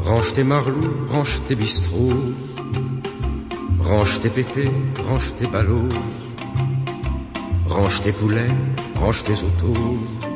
Range tes marlous, range tes bistrots, range tes pépés, range tes ballots, range tes poulets, range tes autos.